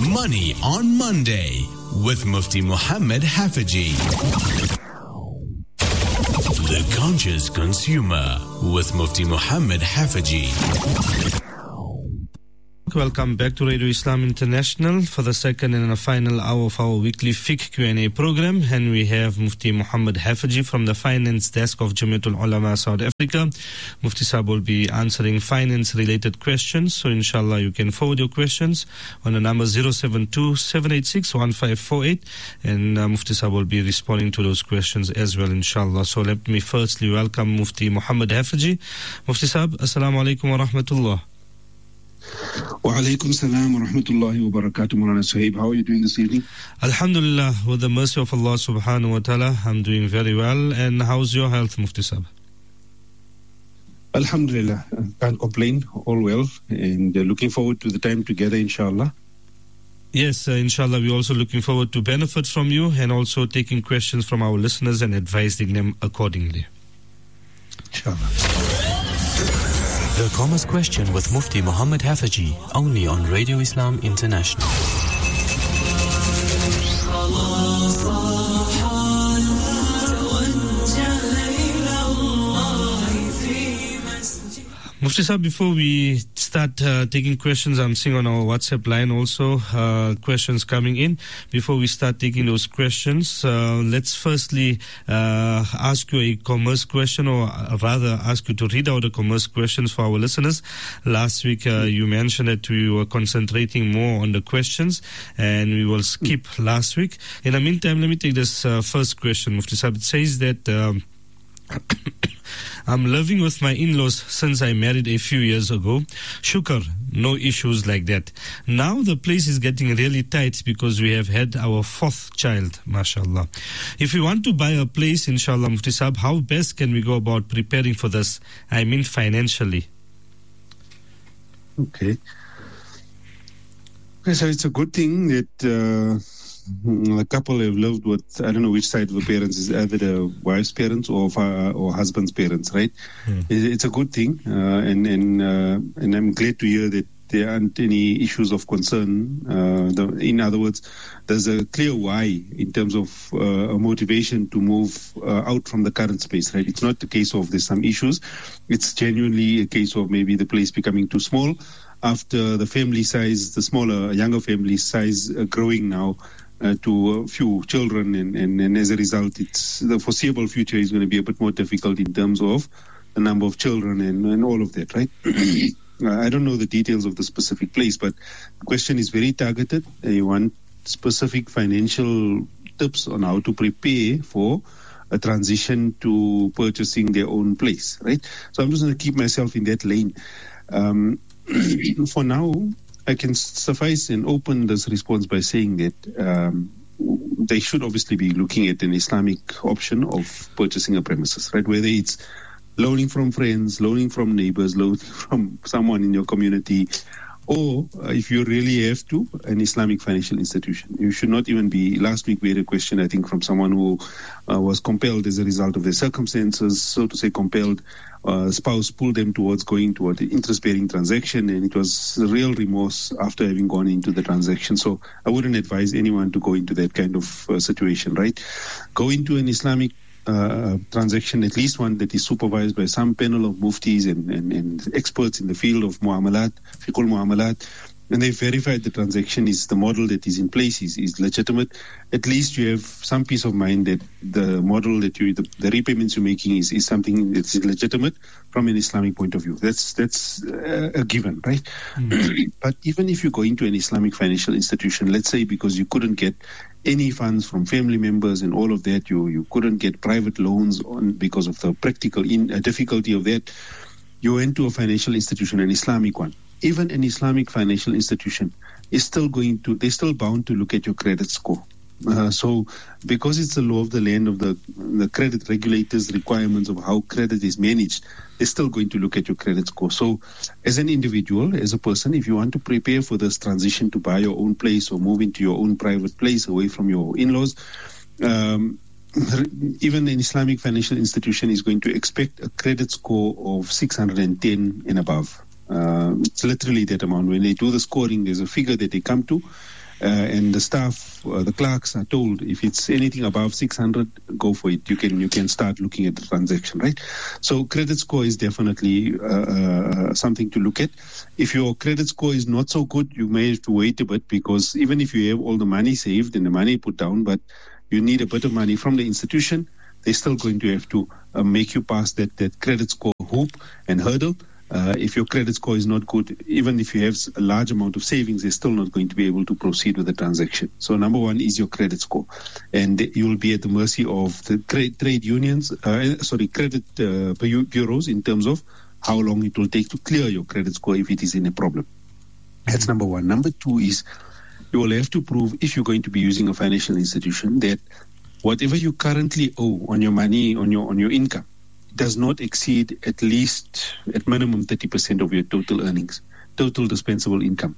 Money on Monday with Mufti Muhammad Haffajee. The Conscious Consumer with Mufti Muhammad Haffajee. Welcome back to Radio Islam International for the second and final hour of our weekly Fiqh Q&A program. And we have Mufti Muhammad Haffajee from the Finance Desk of Jamiatul Ulama South Africa. Mufti Sahib will be answering finance-related questions. So inshallah, you can forward your questions on the number 072-786-1548. And Mufti Sahib will be responding to those questions as well, inshallah. So let me firstly welcome Mufti Muhammad Haffajee. Mufti Sahib, Assalamu alaikum wa rahmatullah. Wa alaikum salam wa rahmatullahi wa barakatuh, Maulana Suhaib. How are you doing this evening? Alhamdulillah, with the mercy of Allah subhanahu wa ta'ala, I'm doing very well. And how's your health, Mufti Sahib? Alhamdulillah, can't complain, all well, and looking forward to the time together, inshallah. Yes, inshallah, we're also looking forward to benefit from you and also taking questions from our listeners and advising them accordingly. Inshallah. The Commerce Question with Mufti Muhammad Haffajee, only on Radio Islam International. Mufti Sahib, before we start taking questions, I'm seeing on our WhatsApp line also questions coming in. Before we start taking those questions, let's firstly ask you a commerce question, or rather ask you to read out the commerce questions for our listeners. Last week you mentioned that we were concentrating more on the questions and we will skip last week. In the meantime, let me take this first question, Mufti Sahib. It says that I'm living with my in-laws since I married a few years ago. Shukr, no issues like that. Now the place is getting really tight because we have had our fourth child, mashallah. If we want to buy a place, inshallah, Mufti Sahib, how best can we go about preparing for this? I mean financially. Okay, so it's a good thing that a couple have lived with, I don't know which side of the parents, is either the wife's parents or husband's parents, right? It's a good thing, and I'm glad to hear that there aren't any issues of concern. In other words, there's a clear why in terms of a motivation to move out from the current space, right? It's not the case of there's some issues. It's genuinely a case of maybe the place becoming too small after the family size, the smaller, younger family size growing now to a few children, and as a result, it's the foreseeable future is going to be a bit more difficult in terms of the number of children and all of that, right? I don't know the details of the specific place, but the question is very targeted. You want specific financial tips on how to prepare for a transition to purchasing their own place, right? So I'm just going to keep myself in that lane. For now, I can suffice and open this response by saying that they should obviously be looking at an Islamic option of purchasing a premises, right? Whether it's loaning from friends, loaning from neighbors, loaning from someone in your community, or if you really have to, an Islamic financial institution. You should not even be. Last week we had a question, I think, from someone who was compelled as a result of their circumstances, so to say compelled. Spouse pulled them towards going toward the interest-bearing transaction, and it was real remorse after having gone into the transaction. So I wouldn't advise anyone to go into that kind of situation, right? Go into an Islamic transaction, at least one that is supervised by some panel of muftis and experts in the field of muamalat, fiqhul muamalat, and they verified the transaction is the model that is in place is legitimate. At least you have some peace of mind that the model that the repayments you're making is something that's legitimate from an Islamic point of view. That's a given, right? But even if you go into an Islamic financial institution, let's say because you couldn't get any funds from family members and all of that, you couldn't get private loans because of the practical difficulty of that, you went to a financial institution, an Islamic one. Even an Islamic financial institution is they're still bound to look at your credit score. So because it's the law of the land of the credit regulators' requirements of how credit is managed, they're still going to look at your credit score. So as an individual, as a person, if you want to prepare for this transition to buy your own place or move into your own private place away from your in-laws, even an Islamic financial institution is going to expect a credit score of 610 and above. It's literally that amount. When they do the scoring, there's a figure that they come to, and the staff, the clerks are told if it's anything above 600, go for it. You can start looking at the transaction, right? So credit score is definitely something to look at. If your credit score is not so good, you may have to wait a bit, because even if you have all the money saved and the money put down, but you need a bit of money from the institution, they're still going to have to make you pass that credit score hoop and hurdle. If your credit score is not good, even if you have a large amount of savings, they're still not going to be able to proceed with the transaction. So number one is your credit score. And you will be at the mercy of the trade unions, credit bureaus in terms of how long it will take to clear your credit score if it is in a problem. That's number one. Number two is you will have to prove, if you're going to be using a financial institution, that whatever you currently owe on your money, on your income, does not exceed at minimum 30% of your total earnings, total disposable income.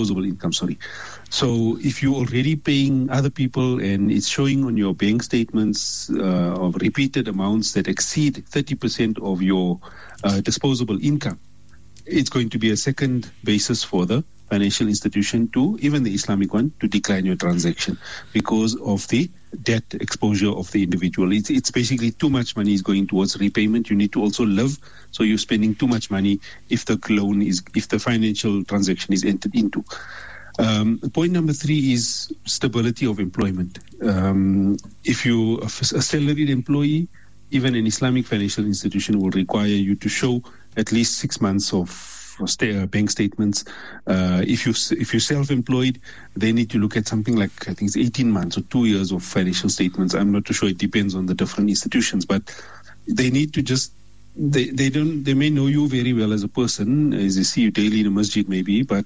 So if you're already paying other people and it's showing on your bank statements of repeated amounts that exceed 30% of your disposable income, it's going to be a second basis for the financial institution to, even the Islamic one, to decline your transaction because of the debt exposure of the individual. It's basically too much money is going towards repayment. You need to also live, so you're spending too much money if the financial transaction is entered into. Point number three is stability of employment. If you're a salaried employee, even an Islamic financial institution will require you to show at least 6 months of bank statements. If you're self-employed, they need to look at something like, I think it's 18 months or 2 years of financial statements. I'm not too sure. It depends on the different institutions, but they need to just, they may know you very well as a person, as they see you daily in a masjid maybe, but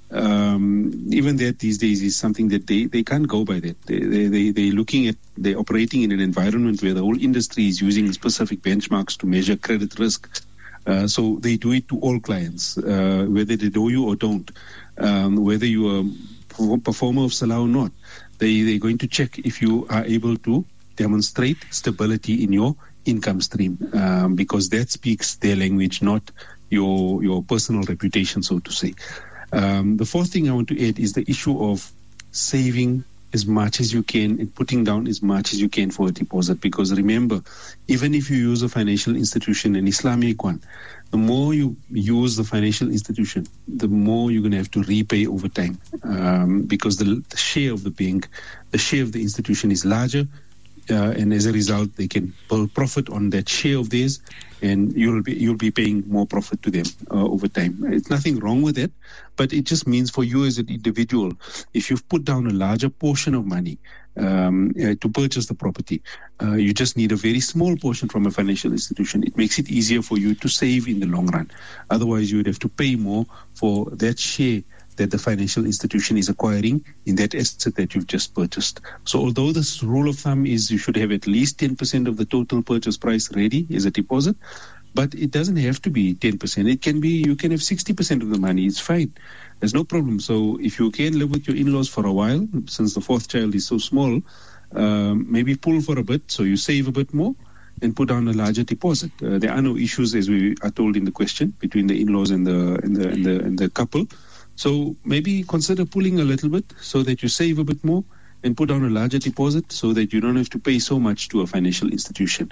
even that these days is something that they can't go by that. They're operating in an environment where the whole industry is using specific benchmarks to measure credit risk. So they do it to all clients, whether they know you or don't, whether you are a performer of Salah or not. They're going to check if you are able to demonstrate stability in your income stream, because that speaks their language, not your personal reputation, so to say. The fourth thing I want to add is the issue of saving as much as you can and putting down as much as you can for a deposit. Because remember, even if you use a financial institution, an Islamic one, the more you use the financial institution, the more you're going to have to repay over time, because the share of the bank, the share of the institution is larger, and as a result, they can profit on that share of theirs, and you'll be paying more profit to them over time. It's nothing wrong with that, but it just means for you as an individual, if you've put down a larger portion of money to purchase the property, you just need a very small portion from a financial institution. It makes it easier for you to save in the long run. Otherwise, you would have to pay more for that share that the financial institution is acquiring in that asset that you've just purchased. So although this rule of thumb is you should have at least 10% of the total purchase price ready as a deposit, but it doesn't have to be 10%. It can be, you can have 60% of the money. It's fine. There's no problem. So if you can live with your in-laws for a while, since the fourth child is so small, maybe pull for a bit so you save a bit more and put down a larger deposit. There are no issues, as we are told in the question, between the in-laws and the couple. So maybe consider pulling a little bit so that you save a bit more and put down a larger deposit so that you don't have to pay so much to a financial institution.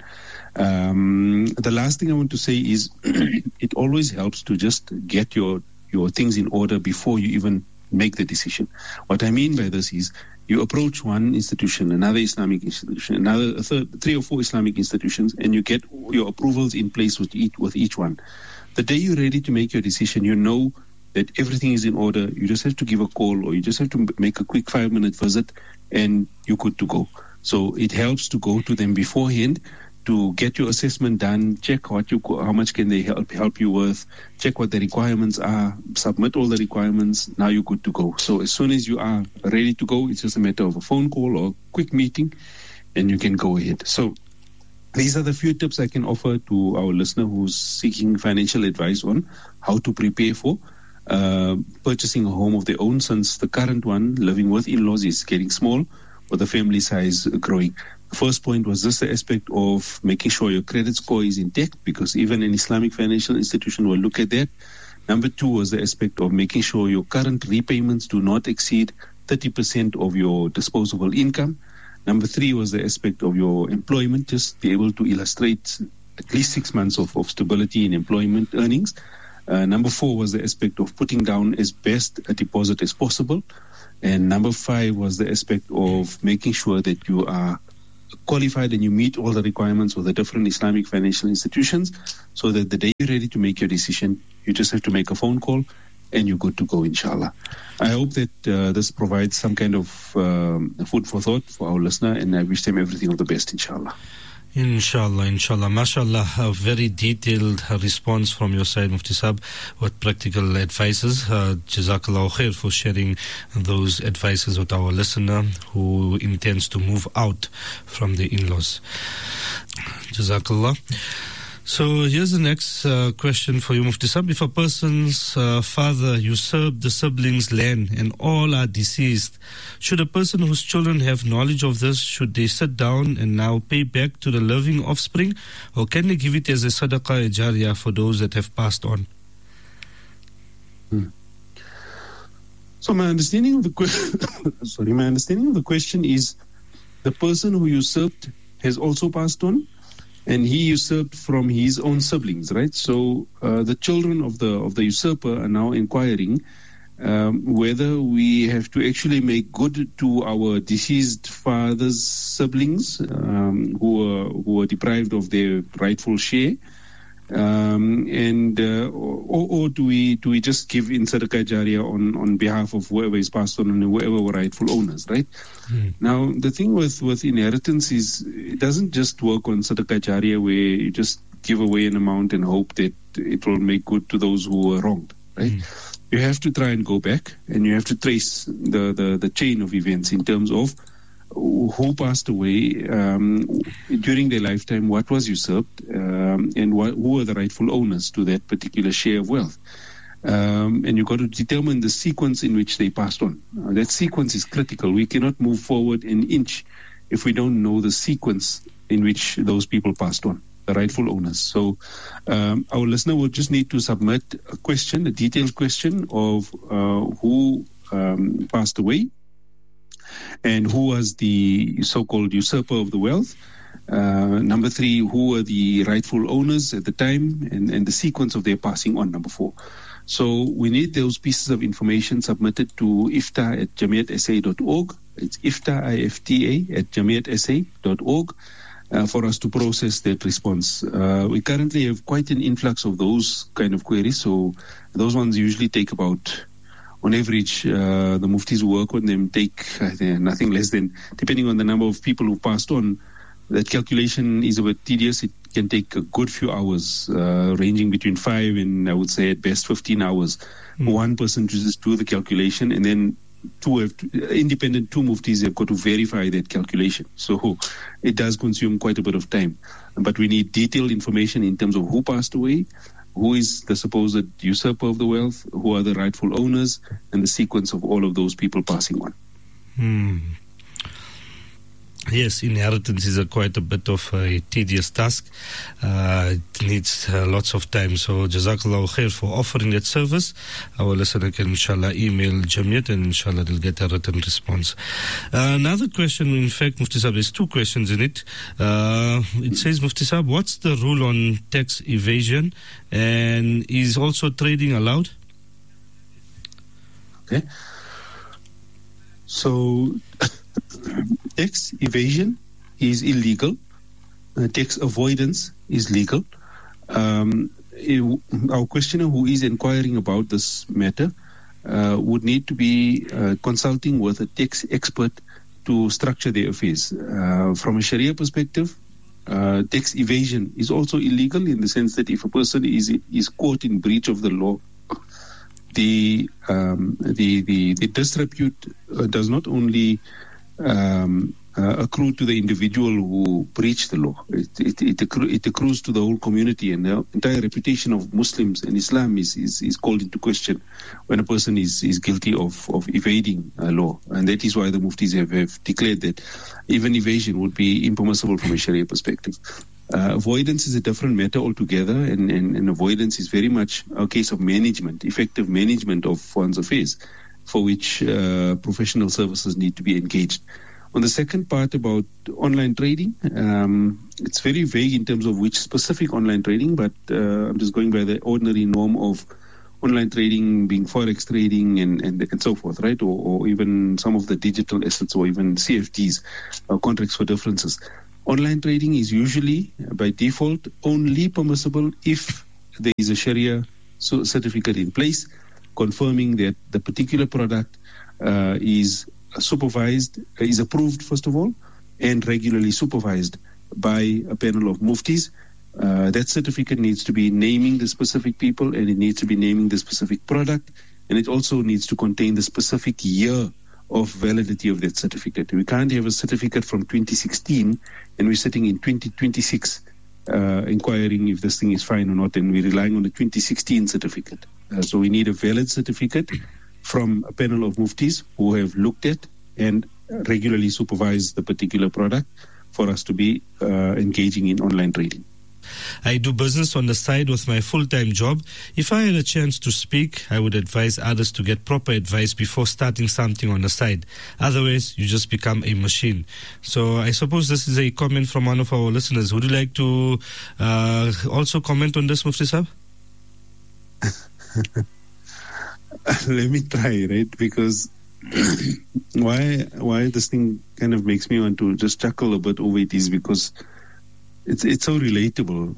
The last thing I want to say is it always helps to just get your things in order before you even make the decision. What I mean by this is you approach one institution, another Islamic institution, another 3 or 4 Islamic institutions, and you get your approvals in place with each one. The day you're ready to make your decision, you know that everything is in order. You just have to give a call, or you just have to make a quick 5-minute visit, and you're good to go. So it helps to go to them beforehand to get your assessment done, check how much can they help you with, check what the requirements are, submit all the requirements. Now you're good to go. So as soon as you are ready to go, it's just a matter of a phone call or a quick meeting, and you can go ahead. So these are the few tips I can offer to our listener who's seeking financial advice on how to prepare for purchasing a home of their own, since the current one, living with in-laws, is getting small or the family size growing. The first point was just the aspect of making sure your credit score is intact, because even an Islamic financial institution will look at that. Number 2 was the aspect of making sure your current repayments do not exceed 30% of your disposable income. Number 3 was the aspect of your employment, just be able to illustrate at least 6 months of stability in employment earnings. Number 4 was the aspect of putting down as best a deposit as possible. And number 5 was the aspect of making sure that you are qualified and you meet all the requirements of the different Islamic financial institutions, so that the day you're ready to make your decision, you just have to make a phone call and you're good to go, inshallah. I hope that this provides some kind of food for thought for our listener, and I wish them everything of the best, inshallah. Inshallah. MashaAllah, a very detailed response from your side, Mufti Saab, with practical advices. Jazakallah khair for sharing those advices with our listener who intends to move out from the in-laws. Jazakallah. So here's the next question for you, Mufti Saab. If a person's father usurped the siblings' land and all are deceased, should a person whose children have knowledge of this, should they sit down and now pay back to the living offspring, or can they give it as a sadaqah jariyah for those that have passed on? So my understanding of the question is, the person who usurped has also passed on, and he usurped from his own siblings, right? So the children of the usurper are now inquiring whether we have to actually make good to our deceased father's siblings who were deprived of their rightful share, or do we just give in sadaqah jariyah on behalf of whoever is passed on and whoever were rightful owners, right? Now, the thing with inheritance is, it doesn't just work on sadaqah jariyah where you just give away an amount and hope that it will make good to those who were wronged, right? You have to try and go back, and you have to trace the chain of events in terms of who passed away during their lifetime, what was usurped, and who were the rightful owners to that particular share of wealth. And you've got to determine the sequence in which they passed on. That sequence is critical. We cannot move forward an inch if we don't know the sequence in which those people passed on, the rightful owners. So our listener would just need to submit a question, a detailed question of who passed away, and who was the so-called usurper of the wealth. Number 3, who were the rightful owners at the time, and the sequence of their passing on, number 4. So we need those pieces of information submitted to ifta@jamiatsa.org. It's ifta@jamiatsa.org for us to process that response. We currently have quite an influx of those kind of queries, so those ones usually take about, on average, the muftis who work on them take nothing less than, depending on the number of people who passed on, that calculation is a bit tedious. It can take a good few hours, ranging between 5 and, I would say, at best 15 hours. One person to just do the calculation, and then two muftis have got to verify that calculation. So it does consume quite a bit of time. But we need detailed information in terms of who passed away, who is the supposed usurper of the wealth, who are the rightful owners, and the sequence of all of those people passing on. Yes, inheritance is quite a bit of a tedious task. It needs lots of time. So, Jazakallah khair for offering that service. Our listener can, inshallah, email Jamiat, and inshallah they'll get a written response. Another question, in fact, Mufti Saab, there's 2 questions in it. It says, Mufti Saab, what's the rule on tax evasion, and is also trading allowed? Okay. So, tax evasion is illegal. Tax avoidance is legal. Our questioner who is inquiring about this matter would need to be consulting with a tax expert to structure their affairs. From a Sharia perspective, tax evasion is also illegal in the sense that if a person is caught in breach of the law, the disrepute does not only accrue to the individual who breached the law. It accrues to the whole community, and the entire reputation of Muslims and Islam is called into question when a person is guilty of evading law. And that is why the muftis have declared that even evasion would be impermissible from a Sharia perspective. Avoidance is a different matter altogether, and avoidance is very much a case of management, effective management of one's affairs. for which professional services need to be engaged. On the second part about online trading, it's very vague in terms of which specific online trading, but I'm just going by the ordinary norm of online trading being forex trading and so forth, right? Or even some of the digital assets or even CFDs, contracts for differences. Online trading is usually, by default, only permissible if there is a Sharia certificate in place confirming that the particular product is supervised, is approved, first of all, and regularly supervised by a panel of muftis. That certificate needs to be naming the specific people, and it needs to be naming the specific product, and it also needs to contain the specific year of validity of that certificate. We can't have a certificate from 2016 and we're sitting in 2026 inquiring if this thing is fine or not, and we're relying on the 2016 certificate. So we need a valid certificate from a panel of muftis who have looked at and regularly supervised the particular product for us to be engaging in online trading. I do business on the side with my full-time job. If I had a chance to speak, I would advise others to get proper advice before starting something on the side. Otherwise, you just become a machine. So I suppose this is a comment from one of our listeners. Would you like to also comment on this, Mufti Sahib? Let me try, right? Because why this thing kind of makes me want to just chuckle a bit over it is because it's so relatable.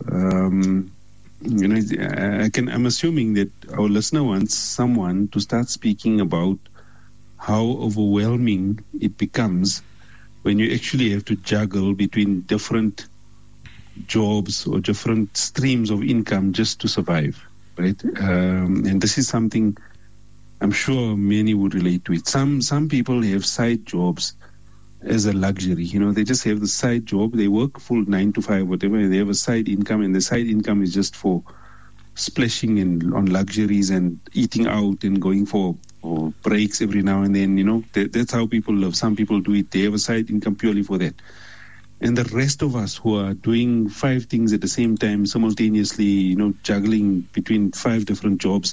I'm assuming that our listener wants someone to start speaking about how overwhelming it becomes when you actually have to juggle between different jobs or different streams of income just to survive, right? And this is something I'm sure many would relate to it. Some people have side jobs as a luxury. They just have the side job. They work full 9 to 5, whatever. They have a side income, and the side income is just for splashing on luxuries and eating out and going for breaks every now and then. That's how people live. Some people do it. They have a side income purely for that. And the rest of us who are doing 5 things at the same time, simultaneously, juggling between 5 different jobs,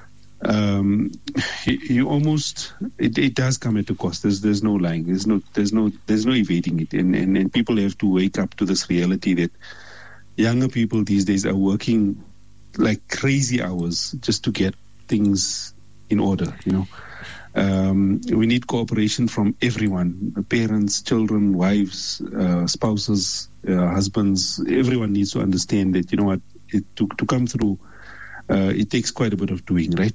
you almost it does come at a cost. There's no lying. There's no evading it. And people have to wake up to this reality that younger people these days are working like crazy hours just to get things in order. We need cooperation from everyone: parents, children, wives, spouses, husbands. Everyone needs to understand that to come through. It takes quite a bit of doing, right?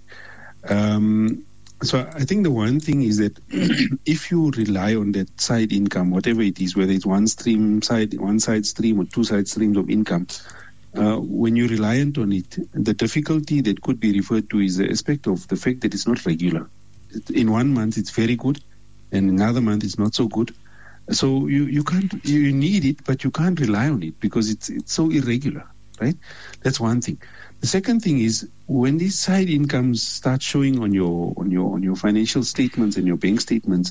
So I think the one thing is that if you rely on that side income, whatever it is, whether it's one side stream or 2 side streams of income, when you're reliant on it, the difficulty that could be referred to is the aspect of the fact that it's not regular. In 1 month it's very good, and another month it's not so good. So you need it, but you can't rely on it because it's so irregular, right? That's one thing. The second thing is when these side incomes start showing on your financial statements and your bank statements,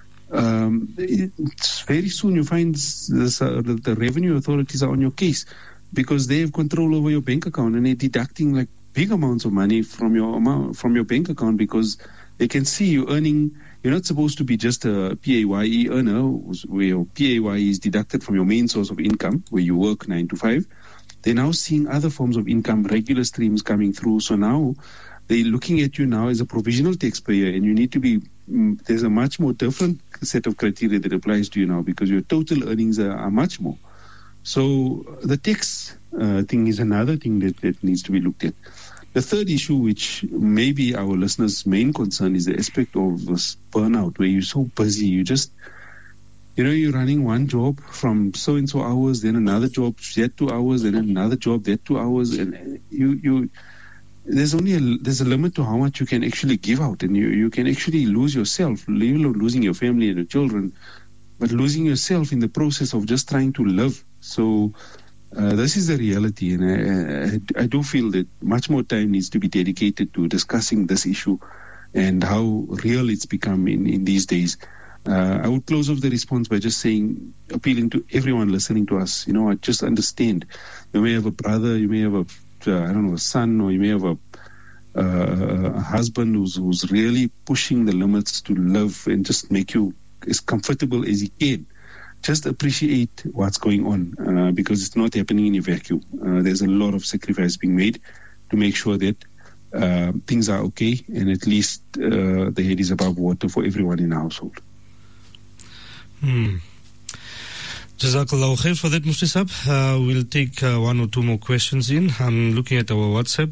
it's very soon you find the revenue authorities are on your case because they have control over your bank account, and they're deducting like big amounts of money from your bank account because they can see you earning. You're not supposed to be just a PAYE earner where your PAYE is deducted from your main source of income where you work 9 to 5. They're now seeing other forms of income, regular streams coming through. So now they're looking at you now as a provisional taxpayer, and you need to be, there's a much more different set of criteria that applies to you now because your total earnings are much more. So the tax thing is another thing that needs to be looked at. The third issue, which may be our listeners' main concern, is the aspect of this burnout where you're so busy, you're running one job from so-and-so hours, then another job, that 2 hours, then another job, that 2 hours. And there's a limit to how much you can actually give out. And you can actually lose yourself, losing your family and your children, but losing yourself in the process of just trying to live. So this is the reality. And I do feel that much more time needs to be dedicated to discussing this issue and how real it's become in these days. I would close off the response by just appealing to everyone listening to us. I just understand. You may have a brother, you may have a son, or you may have a husband who's really pushing the limits to live and just make you as comfortable as he can. Just appreciate what's going on because it's not happening in a vacuum. There's a lot of sacrifice being made to make sure that things are okay and at least the head is above water for everyone in the household. Jazakallah khair for that, Mufti Sahab. We'll take one or two more questions in. I'm looking at our WhatsApp.